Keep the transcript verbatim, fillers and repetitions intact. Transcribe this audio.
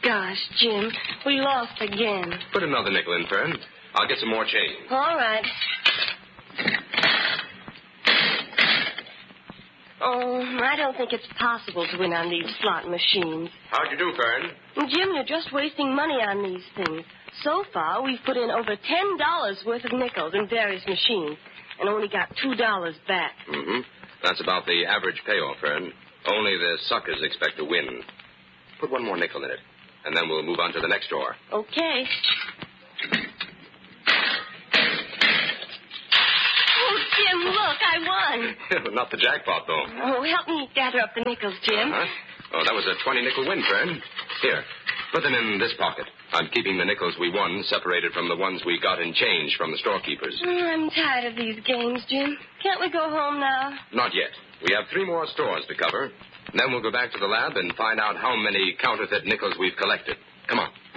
gosh, Jim, we lost again. Put another nickel in, Fern. I'll get some more change. All right. Oh, I don't think it's possible to win on these slot machines. How'd you do, Fern? Jim, you're just wasting money on these things. So far, we've put in over ten dollars worth of nickels in various machines and only got two dollars back. Mm-hmm. That's about the average payoff, Fern. Only the suckers expect to win. Put one more nickel in it, and then we'll move on to the next drawer. Okay. Oh, Jim, look, I won. Not the jackpot, though. Oh, help me gather up the nickels, Jim. Huh? Oh, that was a twenty-nickel win, Fern. Here, put them in this pocket. I'm keeping the nickels we won separated from the ones we got in change from the storekeepers. Oh, I'm tired of these games, Jim. Can't we go home now? Not yet. We have three more stores to cover. Then we'll go back to the lab and find out how many counterfeit nickels we've collected. Come on.